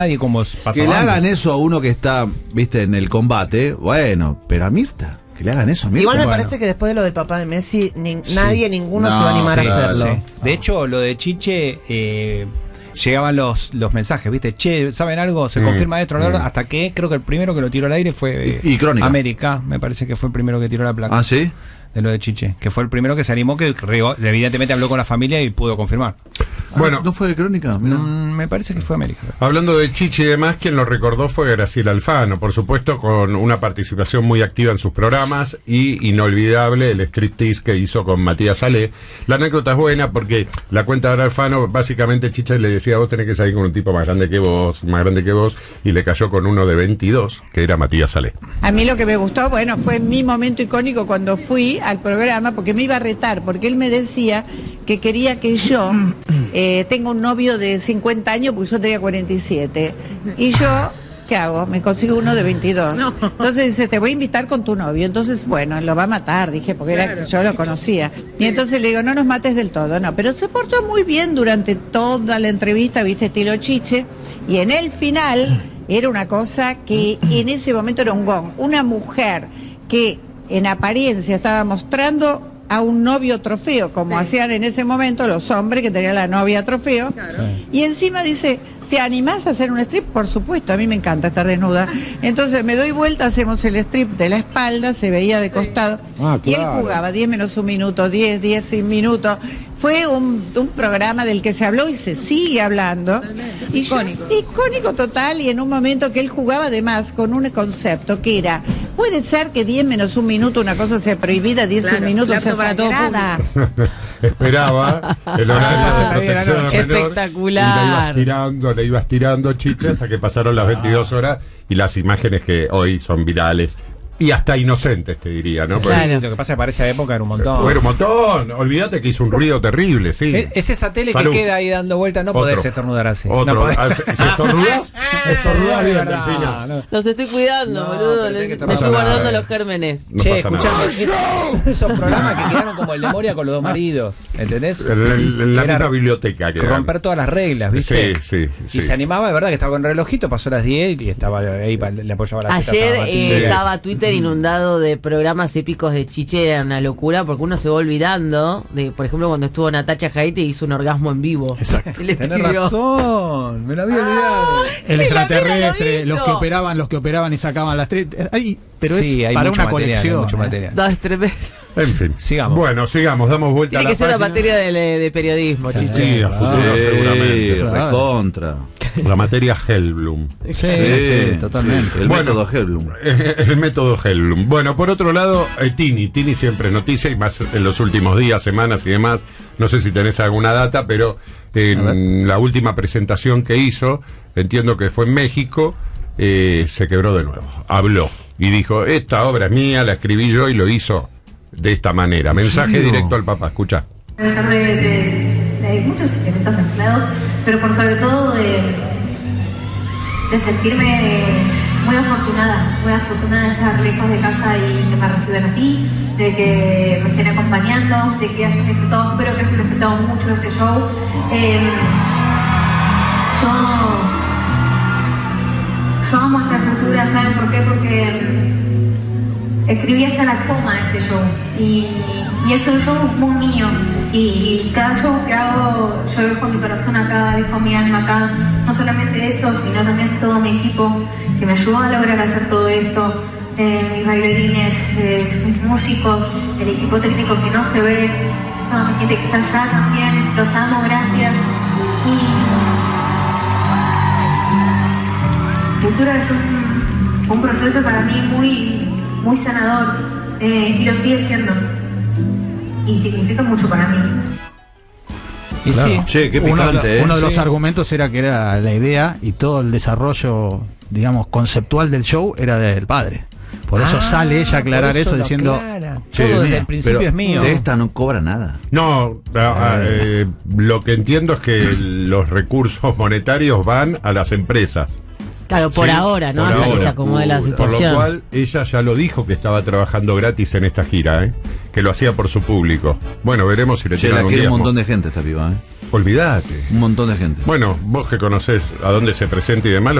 nadie como pasaba. Que le hagan antes. eso a uno que está, viste, en el combate, bueno, pero a Mirta, que le hagan eso a Mirta. Igual me Bueno. parece que después de lo del papá de Messi, ninguno No, se va a animar sí, a hacerlo. sí. De hecho, lo de Chiche, llegaban los mensajes, ¿viste? Che, ¿saben algo? Se confirma esto, hasta que creo que el primero que lo tiró al aire fue Y Crónica. América, me parece que fue el primero que tiró la placa. Ah, ¿sí? De lo de Chiche, que fue el primero que se animó, que evidentemente habló con la familia y pudo confirmar. Bueno, ¿No fue de Crónica? Mirá. Me parece que fue América. hablando de Chiche y demás, quien lo recordó fue Graciela Alfano, por supuesto, con una participación muy activa en sus programas y inolvidable el striptease que hizo con Matías Salé. La anécdota es buena porque la cuenta de Alfano, básicamente Chiche le decía, vos tenés que salir con un tipo más grande que vos, y le cayó con uno de 22, que era Matías Salé. A mí lo que me gustó, bueno, fue mi momento icónico cuando fui al programa, porque me iba a retar, porque él me decía que quería que yo tenga un novio de 50 años, porque yo tenía 47. Y yo, ¿qué hago? Me consigo uno de 22. No. Entonces dice, te voy a invitar con tu novio. Entonces, bueno, lo va a matar, dije, porque era, yo lo conocía. Y entonces le digo, no nos mates del todo, no. Pero se portó muy bien durante toda la entrevista, viste, estilo Chiche. Y en el final era una cosa que en ese momento era un gong. Una mujer que en apariencia estaba mostrando a un novio trofeo, como hacían en ese momento los hombres que tenían la novia trofeo. Claro. Y encima dice, ¿te animás a hacer un strip? Por supuesto, a mí me encanta estar desnuda. Entonces me doy vuelta, hacemos el strip de la espalda, se veía de costado. Y él jugaba 10 menos un minuto, 10 minutos. Fue un programa del que se habló y se sigue hablando. Y icónico total, y en un momento que él jugaba además con un concepto que era, puede ser que 10 menos un minuto una cosa sea prohibida, 10 minutos sea sagrada. Esperaba el horario de protección al menor. Espectacular. Y le ibas tirando Chiche hasta que pasaron las 22 horas y las imágenes que hoy son virales. Y hasta inocentes, te diría, ¿no? Claro. Lo que pasa es que para esa época era un montón. Era un montón. Olvídate que hizo un ruido terrible, sí. Es esa tele Salud. que queda ahí dando vueltas, no podés estornudar así. Otro. No podés. Si estornudás, estornudás bien, Delfina. No. Los estoy cuidando, boludo. Me estoy guardando los gérmenes. No, che, escuchame, esos programas que quedaron como el de Moria con los dos maridos, ¿entendés? En la misma biblioteca. Romper todas las reglas, ¿viste? Sí. Y se animaba, de verdad, que estaba con relojito, pasó las 10 y estaba ahí, le apoyaba las tetas a Ayer Matilde. estaba Twitter inundado de programas épicos de Chiche, era una locura, porque uno se va olvidando de, por ejemplo, cuando estuvo Natacha Jaite y hizo un orgasmo en vivo. Exacto. Tenés razón, me lo había olvidado. El la extraterrestre, pena los que operaban y sacaban las tres. Pero sí, es hay para mucho una material, colección. mucho material. No, es tremendo. En fin. Sigamos. Bueno, sigamos, damos vuelta Tiene a la que ser una página. materia de periodismo, Chiche. Sí, a futuro seguramente. Recontra. La materia Hellblum. Sí, totalmente. El método Hellblum. El método Hellblum. Bueno, por otro lado, Tini siempre es noticia, y más en los últimos días, semanas y demás. No sé si tenés alguna data, pero en la última presentación que hizo, entiendo que fue en México, se quebró de nuevo. Habló y dijo, esta obra es mía, la escribí yo, y lo hizo de esta manera. Mensaje directo al papá, escucha. A pesar de muchos elementos mezclados, pero por sobre todo de sentirme muy afortunada de estar lejos de casa y que me reciban así, de que me estén acompañando, de que hayan disfrutado, espero que hayan disfrutado mucho de este show. Yo amo hacer futura, ¿saben por qué? Porque escribí hasta la coma de este show y eso yo como un niño y cada show que hago yo dejo mi corazón acá, dejo mi alma acá, no solamente eso sino también todo mi equipo que me ayudó a lograr hacer todo esto, mis bailarines, mis músicos, el equipo técnico que no se ve, toda mi gente que está allá también, los amo, gracias. Y Cultura es un proceso para mí muy sanador y lo sigue siendo y significa mucho para mí. Y Claro. sí, Che, qué picante, uno de los Sí. argumentos era que era la idea y todo el desarrollo, digamos, conceptual del show era del padre. Por eso sale ella a aclarar eso diciendo, Che, todo desde mía, el principio pero es mío. de esta no cobra nada. No, lo que entiendo es que los recursos monetarios van a las empresas. Claro, por Sí, ahora, ¿no? por Hasta que ahora. se acomode la Por situación. lo cual, ella ya lo dijo que estaba trabajando gratis en esta gira, que lo hacía por su público. Bueno, veremos si le Che, tiran la un quiere día. un montón de gente esta piba, Olvídate. Un montón de gente. Bueno, vos que conocés a dónde se presenta y demás,